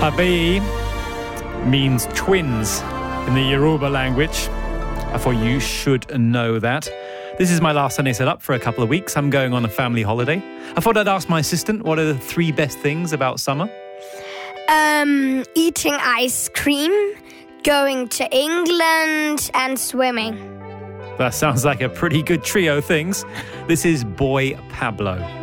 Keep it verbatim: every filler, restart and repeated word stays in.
Asabi means twins in the Yoruba language. I thought you should know that. This is my last Sunday Set Up for a couple of weeks. I'm going on a family holiday. I thought I'd ask my assistant, what are the three best things about summer? Um, eating ice cream, going to England, and swimming. That sounds like a pretty good trio of things. This is Boy Pablo.